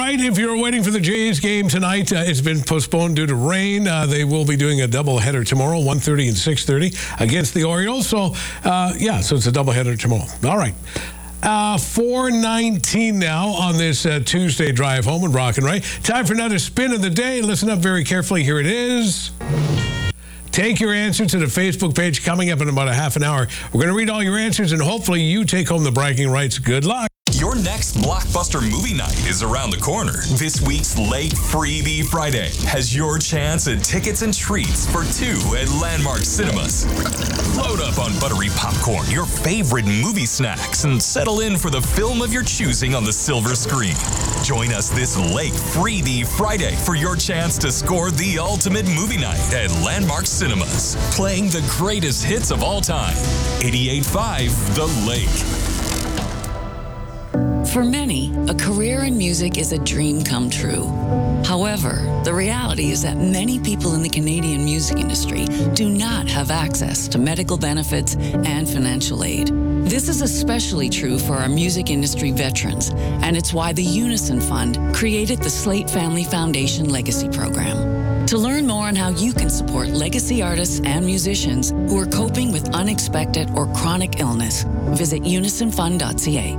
right, if you're waiting for the Jays game tonight, it's been postponed due to rain. They will be doing a doubleheader tomorrow, 1:30 and 6:30 against the Orioles. So, so it's a doubleheader tomorrow. All right. 4:19 now on this Tuesday drive home in Rock and Ray. Time for another spin of the day. Listen up very carefully. Here it is. Take your answer to the Facebook page coming up in about a half an hour. We're going to read all your answers, and hopefully you take home the bragging rights. Good luck. Your next blockbuster movie night is around the corner. This week's Lake Freebie Friday has your chance at tickets and treats for two at Landmark Cinemas. Load up on buttery popcorn, your favorite movie snacks, and settle in for the film of your choosing on the silver screen. Join us this Lake Freebie Friday for your chance to score the ultimate movie night at Landmark Cinemas, playing the greatest hits of all time. 88.5 The Lake. For many, a career in music is a dream come true. However, the reality is that many people in the Canadian music industry do not have access to medical benefits and financial aid. This is especially true for our music industry veterans, and it's why the Unison Fund created the Slate Family Foundation Legacy Program. To learn more on how you can support legacy artists and musicians who are coping with unexpected or chronic illness, visit unisonfund.ca.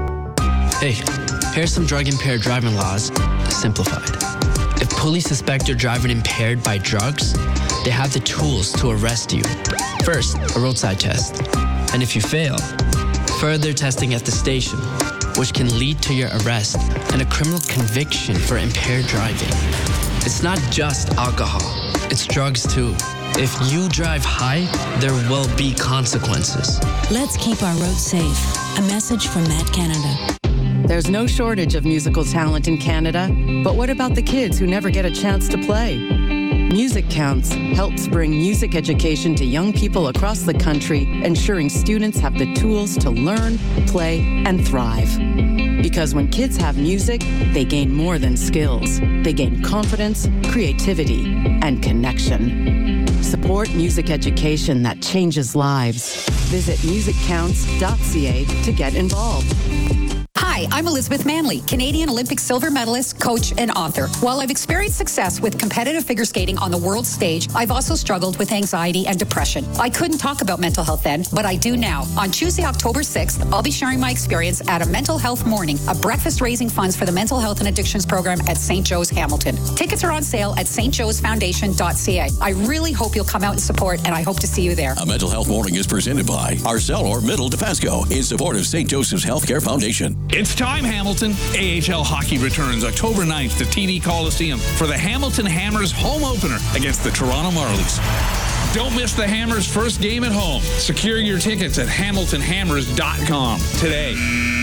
Hey, here's some drug-impaired driving laws, simplified. If police suspect you're driving impaired by drugs, they have the tools to arrest you. First, a roadside test. And if you fail, further testing at the station, which can lead to your arrest and a criminal conviction for impaired driving. It's not just alcohol, it's drugs too. If you drive high, there will be consequences. Let's keep our roads safe. A message from Matt Canada. There's no shortage of musical talent in Canada, but what about the kids who never get a chance to play? Music Counts helps bring music education to young people across the country, ensuring students have the tools to learn, play, and thrive. Because when kids have music, they gain more than skills. They gain confidence, creativity, and connection. Support music education that changes lives. Visit musiccounts.ca to get involved. Hi, I'm Elizabeth Manley, Canadian Olympic silver medalist, coach, and author. While I've experienced success with competitive figure skating on the world stage, I've also struggled with anxiety and depression. I couldn't talk about mental health then, but I do now. On Tuesday, October 6th, I'll be sharing my experience at a mental health morning, a breakfast raising funds for the Mental Health and Addictions Program at St. Joe's Hamilton. Tickets are on sale at stjoesfoundation.ca. I really hope you'll come out and support, and I hope to see you there. A mental health morning is presented by Arcelor Middle Dofasco in support of St. Joseph's Healthcare Foundation. It's time, Hamilton. AHL hockey returns October 9th to TD Coliseum for the Hamilton Hammers home opener against the Toronto Marlies. Don't miss the Hammers' first game at home. Secure your tickets at hamiltonhammers.com today.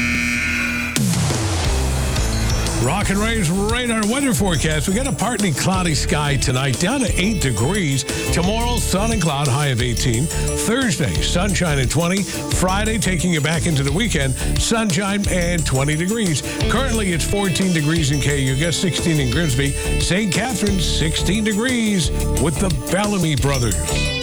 Rock and Ray's radar weather forecast. We got a partly cloudy sky tonight, down to 8 degrees. Tomorrow, sun and cloud, high of 18. Thursday, sunshine at 20. Friday, taking you back into the weekend, sunshine and 20 degrees. Currently, it's 14 degrees in Cayuga, 16 in Grimsby. St. Catharines, 16 degrees with the Bellamy Brothers.